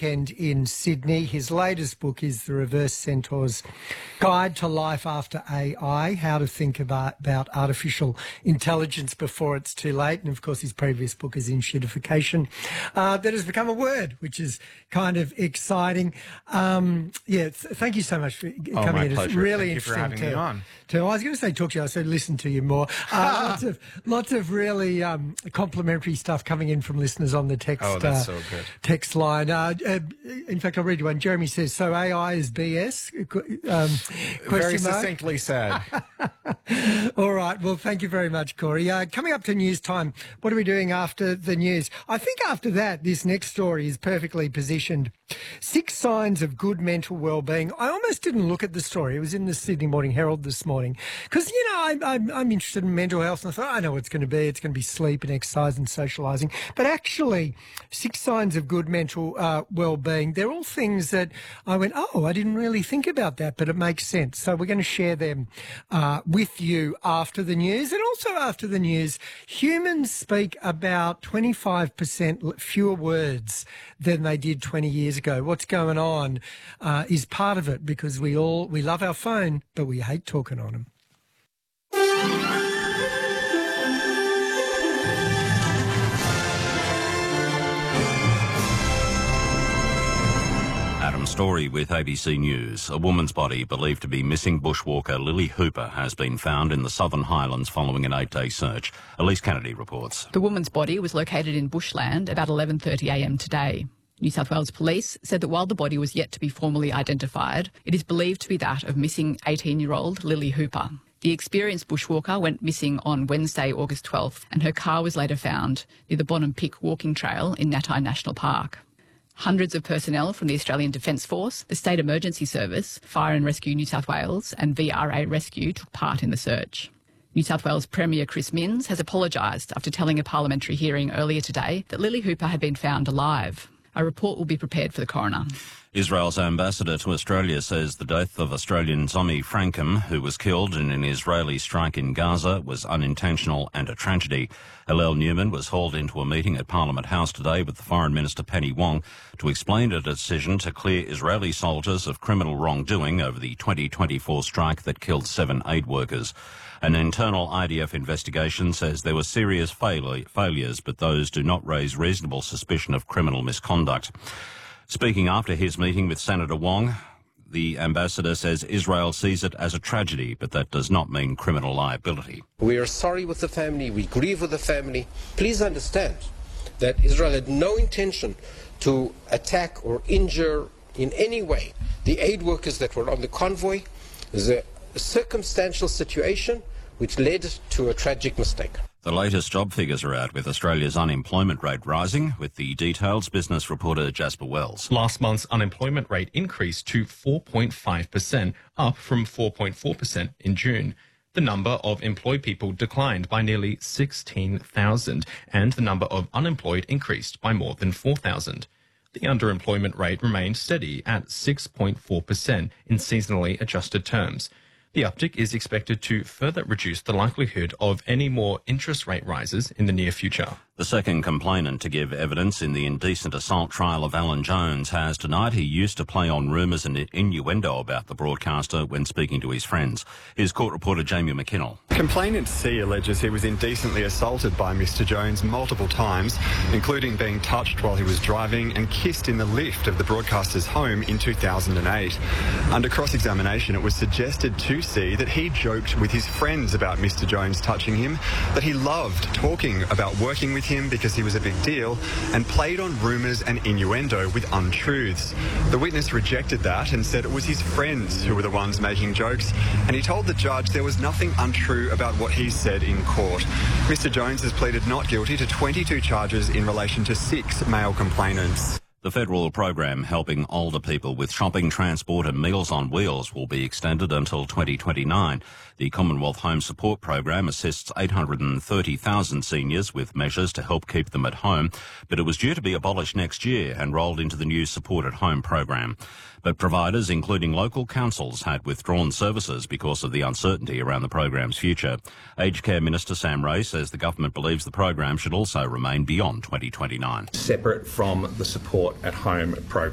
weekend in Sydney. His latest book is The Reverse Centaur's Guide to Life After AI, How to Think about Artificial Intelligence Before It's Too Late. And, of course, his previous book is Enshittification. That has become a word, which is kind of exciting. Thank you so much for coming in. My pleasure. It's really Thank interesting you for having me on. I was going to say talk to you. I said listen to you more. Lots of really complimentary stuff coming in from listeners on the text. Oh, that's so good. Text line. In fact, I'll read you one. Jeremy says, "So AI is BS?" Very succinctly said. All right. Well, thank you very much, Corey. Coming up to news time, what are we doing after the news? I think after that, this next story is perfectly positioned. 6 signs of good mental well-being. I almost didn't look at the story. It was in the Sydney Morning Herald this morning because, I'm interested in mental health, and I thought, I know what it's going to be. It's going to be sleep and exercise and socialising. But actually, 6 signs of good mental well-being, they're all things that I went, I didn't really think about that, but it makes sense. So we're going to share them with you after the news. And also after the news, humans speak about 25% fewer words than they did 20 years ago. What's going on is part of it because we love our phone, but we hate talking on them. Adam Story with ABC News. A woman's body believed to be missing bushwalker Lily Hooper has been found in the Southern Highlands following an 8-day search. Elise Kennedy reports. The woman's body was located in bushland about 11:30am today. New South Wales Police said that while the body was yet to be formally identified, it is believed to be that of missing 18-year-old Lily Hooper. The experienced bushwalker went missing on Wednesday, August 12th, and her car was later found near the Bonham Pick walking trail in Natai National Park. Hundreds of personnel from the Australian Defence Force, the State Emergency Service, Fire and Rescue New South Wales and VRA Rescue took part in the search. New South Wales Premier Chris Minns has apologised after telling a parliamentary hearing earlier today that Lily Hooper had been found alive. A report will be prepared for the coroner. Israel's ambassador to Australia says the death of Australian Zomi Frankham, who was killed in an Israeli strike in Gaza, was unintentional and a tragedy. Hillel Newman was hauled into a meeting at Parliament House today with the Foreign Minister Penny Wong to explain a decision to clear Israeli soldiers of criminal wrongdoing over the 2024 strike that killed 7 aid workers. An internal IDF investigation says there were serious failures, but those do not raise reasonable suspicion of criminal misconduct. Speaking after his meeting with Senator Wong, the ambassador says Israel sees it as a tragedy, but that does not mean criminal liability. We are sorry with the family. We grieve with the family. Please understand that Israel had no intention to attack or injure in any way the aid workers that were on the convoy. There's a circumstantial situation which led to a tragic mistake. The latest job figures are out, with Australia's unemployment rate rising. With the details, business reporter Jasper Wells. Last month's unemployment rate increased to 4.5%, up from 4.4% in June. The number of employed people declined by nearly 16,000, and the number of unemployed increased by more than 4,000. The underemployment rate remained steady at 6.4% in seasonally adjusted terms. The uptick is expected to further reduce the likelihood of any more interest rate rises in the near future. The second complainant to give evidence in the indecent assault trial of Alan Jones has denied he used to play on rumours and innuendo about the broadcaster when speaking to his friends. Here's court reporter Jamie McKinnell. Complainant C alleges he was indecently assaulted by Mr Jones multiple times, including being touched while he was driving and kissed in the lift of the broadcaster's home in 2008. Under cross-examination, it was suggested to C that he joked with his friends about Mr Jones touching him, that he loved talking about working with him because he was a big deal, and played on rumours and innuendo with untruths. The witness rejected that and said it was his friends who were the ones making jokes, and he told the judge there was nothing untrue about what he said in court. Mr Jones has pleaded not guilty to 22 charges in relation to 6 male complainants. The federal program helping older people with shopping, transport and Meals on Wheels will be extended until 2029. The Commonwealth Home Support Program assists 830,000 seniors with measures to help keep them at home, but it was due to be abolished next year and rolled into the new Support at Home program. But providers, including local councils, had withdrawn services because of the uncertainty around the program's future. Aged Care Minister Sam Ray says the government believes the program should also remain beyond 2029. Separate from the Support at Home program.